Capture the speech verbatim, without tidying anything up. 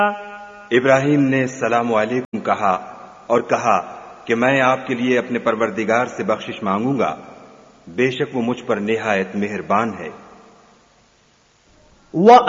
इब्राहिम ने सलाम अलैकुम कहा और कहा कि मैं आपके लिए अपने परवरदिगार से बख्शिश मांगूंगा, बेशक वो मुझ पर निहायत मेहरबान है।